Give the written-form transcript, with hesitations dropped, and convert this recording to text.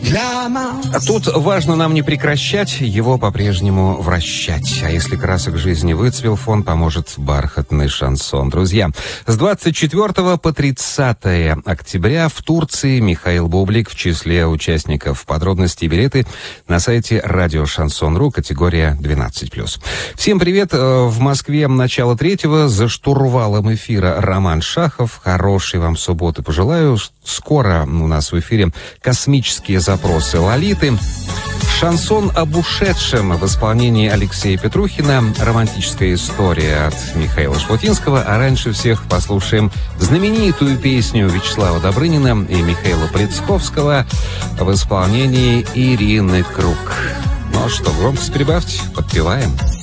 А тут важно нам не прекращать, его по-прежнему вращать. А если красок жизни выцвел, фон поможет бархатный шансон. Друзья, с 24 по 30 октября в Турции Михаил Бублик в числе участников. Подробности и билеты на сайте радиошансон.ру, категория 12+. Всем привет. В Москве начало 3-го. За штурвалом эфира Роман Шахов. Хорошей вам субботы пожелаю. Скоро у нас в эфире космические запросы Лолиты. Шансон об ушедшем в исполнении Алексея Петрухина. Романтическая история от Михаила Шплутинского. А раньше всех послушаем знаменитую песню Вячеслава Добрынина и Михаила Полицковского в исполнении Ирины Круг. Ну а что, громкость прибавьте, подпеваем.